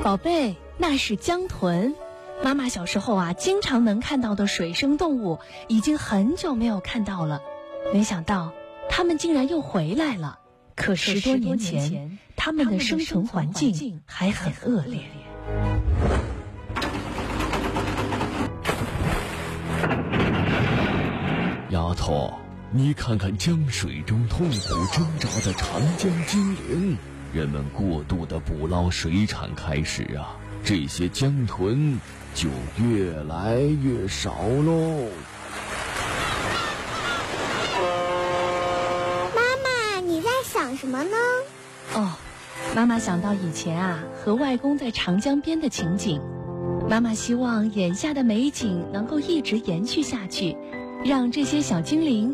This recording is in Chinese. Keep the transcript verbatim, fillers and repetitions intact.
宝贝，那是江豚。妈妈小时候啊，经常能看到的水生动物，已经很久没有看到了。没想到，它们竟然又回来了。可十多年前，它们的生存环境还很恶劣。 丫头，你看看江水中痛苦挣扎的长江精灵，人们过度的捕捞水产开始啊，这些江豚就越来越少喽。 妈妈，你在想什么呢？ 哦，妈妈想到以前啊，和外公在长江边的情景。妈妈希望眼下的美景能够一直延续下去，让这些小精灵